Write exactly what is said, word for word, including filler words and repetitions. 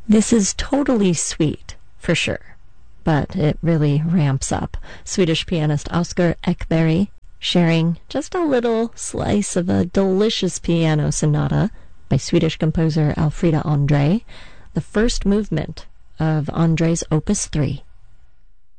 This is totally sweet, for sure, but it really ramps up. Swedish pianist Oscar Ekberg sharing just a little slice of a delicious piano sonata by Swedish composer Alfreda Andre, the first movement of Andre's Opus three.